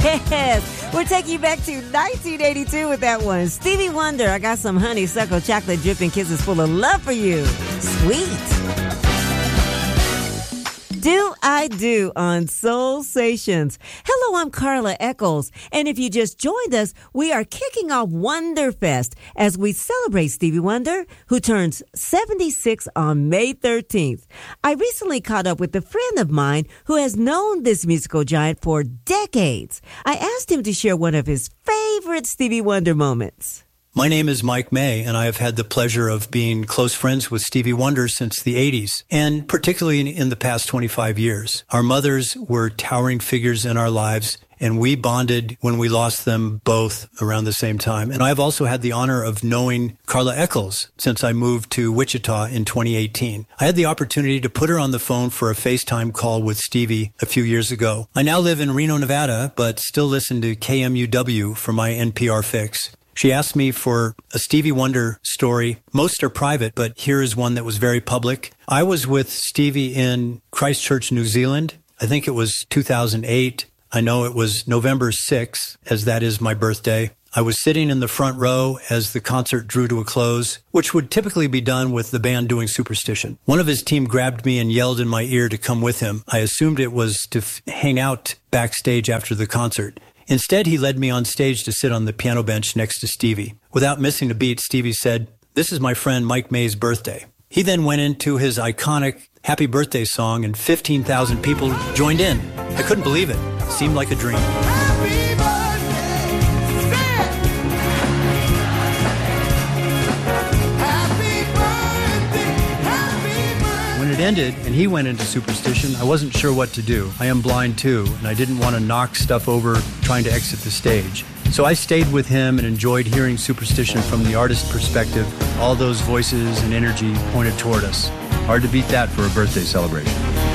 Yes, we're taking you back to 1982 with that one. Stevie Wonder, I got some honeysuckle chocolate dripping kisses full of love for you. Sweet. Do I Do on Soul Sations. Hello, I'm Carla Eccles. And if you just joined us, we are kicking off Wonderfest as we celebrate Stevie Wonder, who turns 76 on May 13th. I recently caught up with a friend of mine who has known this musical giant for decades. I asked him to share one of his favorite Stevie Wonder moments. My name is Mike May, and I have had the pleasure of being close friends with Stevie Wonder since the 80s, and particularly in the past 25 years. Our mothers were towering figures in our lives, and we bonded when we lost them both around the same time. And I've also had the honor of knowing Carla Eccles since I moved to Wichita in 2018. I had the opportunity to put her on the phone for a FaceTime call with Stevie a few years ago. I now live in Reno, Nevada, but still listen to KMUW for my NPR fix. She asked me for a Stevie Wonder story. Most are private, but here is one that was very public. I was with Stevie in Christchurch, New Zealand. I think it was 2008. I know it was November 6th, as that is my birthday. I was sitting in the front row as the concert drew to a close, which would typically be done with the band doing Superstition. One of his team grabbed me and yelled in my ear to come with him. I assumed it was to hang out backstage after the concert. Instead, he led me on stage to sit on the piano bench next to Stevie. Without missing a beat, Stevie said, "This is my friend Mike May's birthday." He then went into his iconic Happy Birthday song, and 15,000 people joined in. I couldn't believe it. It seemed like a dream. When it ended and he went into Superstition, I wasn't sure what to do. I am blind too, and I didn't want to knock stuff over trying to exit the stage. So I stayed with him and enjoyed hearing Superstition from the artist's perspective. All those voices and energy pointed toward us. Hard to beat that for a birthday celebration.